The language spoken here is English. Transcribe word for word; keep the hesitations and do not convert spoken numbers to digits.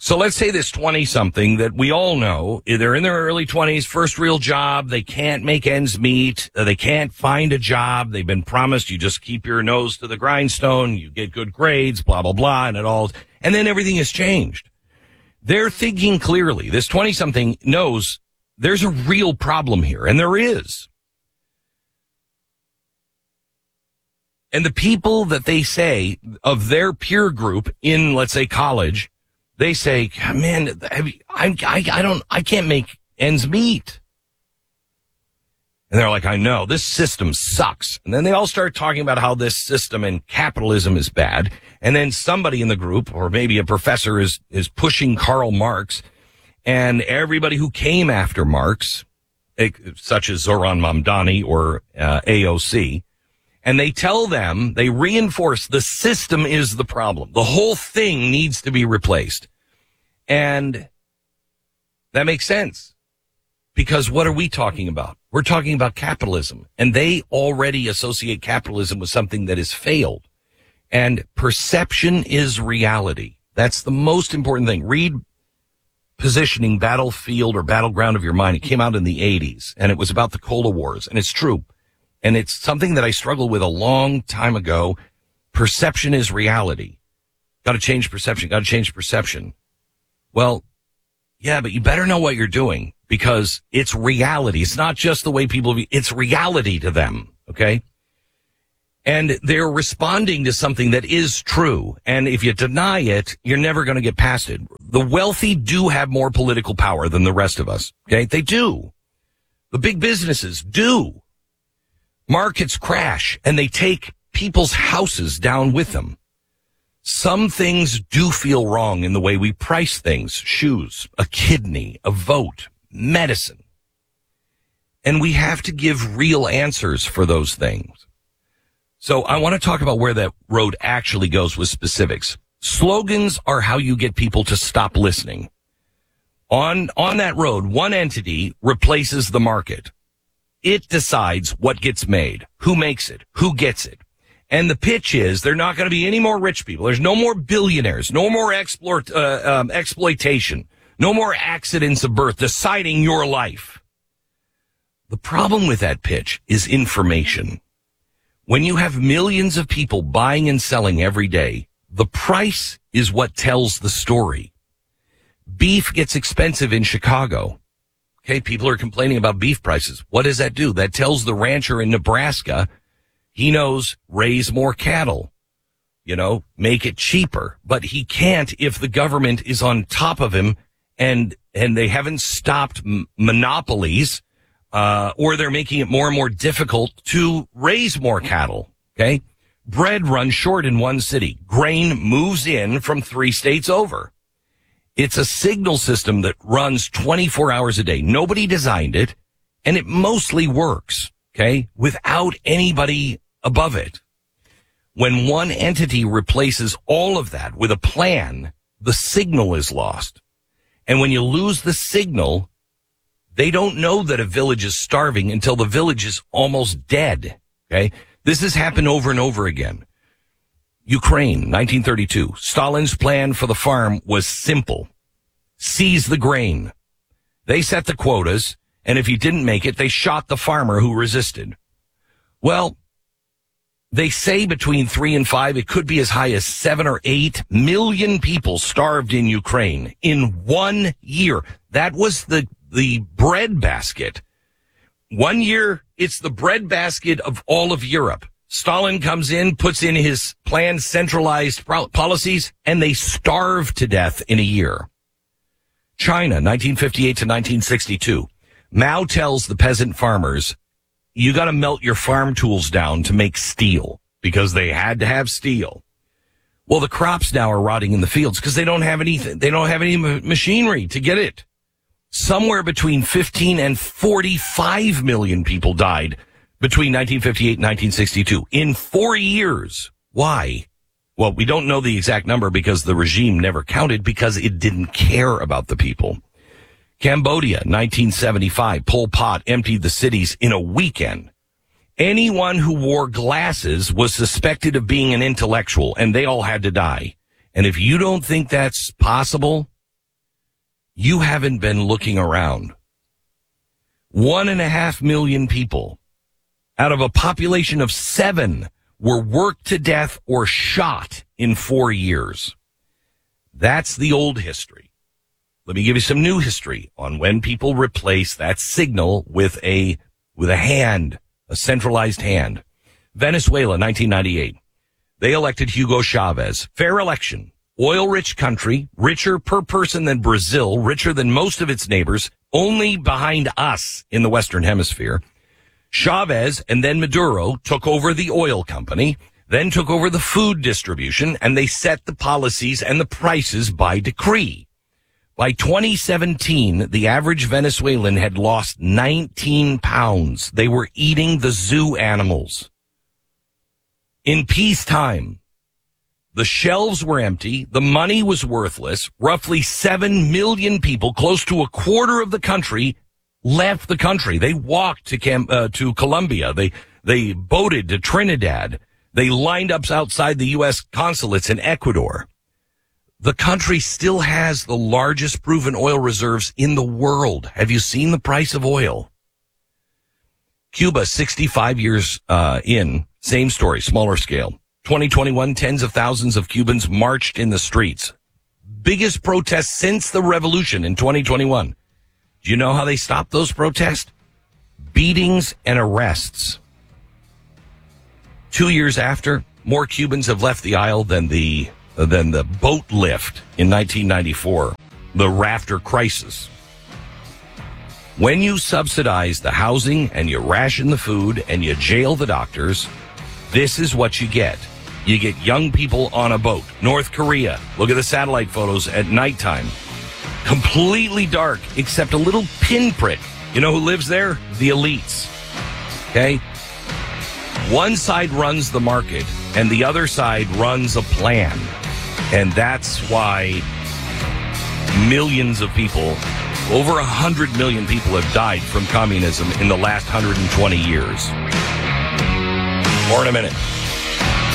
So let's say this twenty-something that we all know, they're in their early twenties, first real job, they can't make ends meet, they can't find a job, they've been promised you just keep your nose to the grindstone, you get good grades, blah, blah, blah, and it all, and then everything has changed. They're thinking clearly. This twenty-something knows there's a real problem here, and there is. And the people that they say of their peer group in, let's say, college, they say, man, I, I, I don't, I can't make ends meet. And they're like, I know, this system sucks. And then they all start talking about how this system and capitalism is bad. And then somebody in the group, or maybe a professor, is, is pushing Karl Marx. And everybody who came after Marx, such as Zoran Mamdani or uh, A O C, and they tell them, they reinforce the system is the problem. The whole thing needs to be replaced. And that makes sense. Because what are we talking about? We're talking about capitalism. And they already associate capitalism with something that has failed. And perception is reality. That's the most important thing. Read Positioning, Battlefield or Battleground of Your Mind. It came out in the eighties. And it was about the Cola Wars. And it's true. And it's something that I struggled with a long time ago. Perception is reality. Got to change perception. Got to change perception. Well, yeah, but you better know what you're doing because it's reality. It's not just the way people, it's reality to them. Okay. And they're responding to something that is true. And if you deny it, you're never going to get past it. The wealthy do have more political power than the rest of us. Okay. They do. The big businesses do. Markets crash and they take people's houses down with them. Some things do feel wrong in the way we price things. Shoes, a kidney, a vote, medicine. And we have to give real answers for those things. So I want to talk about where that road actually goes with specifics. Slogans are how you get people to stop listening. On, on that road, one entity replaces the market. It decides what gets made, who makes it, who gets it. And the pitch is there are not going to be any more rich people. There's no more billionaires, no more exploit, uh, um, exploitation, no more accidents of birth deciding your life. The problem with that pitch is information. When you have millions of people buying and selling every day, the price is what tells the story. Beef gets expensive in Chicago. Okay, people are complaining about beef prices. What does that do? That tells the rancher in Nebraska he knows raise more cattle, you know, make it cheaper. But he can't if the government is on top of him and and they haven't stopped m- monopolies uh or they're making it more and more difficult to raise more cattle. Okay, bread runs short in one city. Grain moves in from three states over. It's a signal system that runs twenty-four hours a day. Nobody designed it, and it mostly works, okay, without anybody above it. When one entity replaces all of that with a plan, the signal is lost. And when you lose the signal, they don't know that a village is starving until the village is almost dead, okay? This has happened over and over again. Ukraine, nineteen thirty-two. Stalin's plan for the farm was simple. Seize the grain. They set the quotas, and if you didn't make it, they shot the farmer who resisted. Well, they say between three and five, it could be as high as seven or eight million people starved in Ukraine in one year. That was the, the bread basket. One year, it's the bread basket of all of Europe. Stalin comes in, puts in his planned centralized policies, and they starve to death in a year. China, nineteen fifty-eight to nineteen sixty-two. Mao tells the peasant farmers, you got to melt your farm tools down to make steel because they had to have steel. Well, the crops now are rotting in the fields because they don't have anything. They don't have any machinery to get it. Somewhere between fifteen and forty-five million people died between nineteen fifty-eight and nineteen sixty-two in four years. Why? Well, we don't know the exact number because the regime never counted because it didn't care about the people. Cambodia, nineteen seventy-five, Pol Pot emptied the cities in a weekend. Anyone who wore glasses was suspected of being an intellectual, and they all had to die. And if you don't think that's possible, you haven't been looking around. One and a half million people out of a population of seven were worked to death or shot in four years. That's the old history. Let me give you some new history on when people replace that signal with a, with a hand, a centralized hand. Venezuela, nineteen ninety-eight. They elected Hugo Chavez. Fair election. Oil-rich country, richer per person than Brazil, richer than most of its neighbors, only behind us in the Western Hemisphere. Chavez and then Maduro took over the oil company, then took over the food distribution, and they set the policies and the prices by decree. By twenty seventeen, the average Venezuelan had lost nineteen pounds. They were eating the zoo animals. In peacetime, the shelves were empty. The money was worthless. Roughly seven million people, close to a quarter of the country, left the country. They walked to Cam- uh, to Colombia. They they boated to Trinidad. They lined up outside the U S consulates in Ecuador. The country still has the largest proven oil reserves in the world. Have you seen the price of oil? Cuba, sixty-five years uh, in, same story, smaller scale. twenty twenty-one, tens of thousands of Cubans marched in the streets. Biggest protest since the revolution in twenty twenty-one. Do you know how they stopped those protests? Beatings and arrests. Two years after, more Cubans have left the aisle than the than the boat lift in nineteen ninety-four, the rafter crisis. When you subsidize the housing and you ration the food and you jail the doctors, this is what you get. You get young people on a boat. North Korea, look at the satellite photos at nighttime. Completely dark, except a little pinprick. You know who lives there? The elites. Okay? One side runs the market, and the other side runs a plan. And that's why millions of people, over a hundred million people have died from communism in the last one hundred twenty years. More in a minute.